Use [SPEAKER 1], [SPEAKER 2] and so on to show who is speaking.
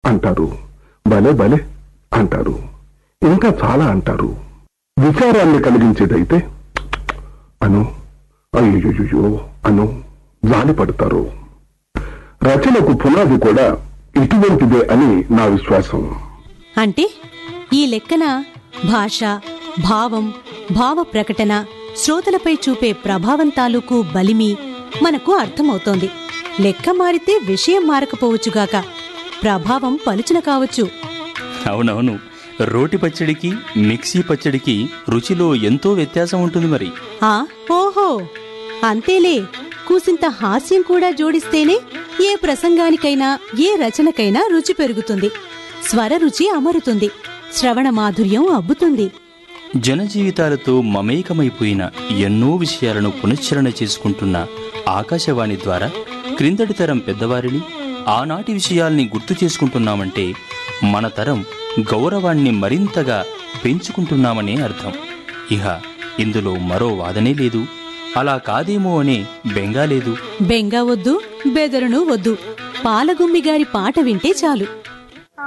[SPEAKER 1] అంటారు, భలే భలే అంటారు, ఇంకా చాలా అంటారు. విచారాన్ని కలిగించేదైతే అను, అయ్యో అను జాలి పడతారు. రచనకు పునాది కూడా ఇటువంటిదే అని నా విశ్వాసం.
[SPEAKER 2] అంటే ఈ లెక్కన భాష, భావం, భావ ప్రకటన, శ్రోతలపై చూపే ప్రభావం తాలూకు బలిమి మనకు అర్థమవుతోంది. లెక్క మారితే విషయం మారకపోవచ్చుగాక, ప్రభావం పలుచన కావచ్చు.
[SPEAKER 3] అవునవును, రోటి పచ్చడికి మిక్సీ పచ్చడికి రుచిలో ఎంతో వ్యత్యాసం ఉంటుంది మరి.
[SPEAKER 2] ఓహో అంతేలే, కూసింత హాస్యం కూడా జోడిస్తేనే ఏ ప్రసంగానికైనా ఏ రచనకైనా రుచి పెరుగుతుంది, స్వర రుచి అమరుతుంది, శ్రవణ మాధుర్యం అబ్బుతుంది.
[SPEAKER 3] జనజీవితాలతో మమేకమైపోయిన ఎన్నో విషయాలను పునశ్చరణ చేసుకుంటున్న ఆకాశవాణి ద్వారా క్రిందటి తరం పెద్దవారిని, ఆనాటి విషయాల్ని గుర్తు చేసుకుంటున్నామంటే మన తరం గౌరవాన్ని మరింతగా పెంచుకుంటున్నామనే అర్థం. ఇహ ఇందులో మరో వాదనే లేదు, అలా కాదేమో అనే బెంగా లేదు.
[SPEAKER 2] బెంగా వద్దు, బెదరును వద్దు, పాలగుమ్మిగారి పాట వింటే చాలు.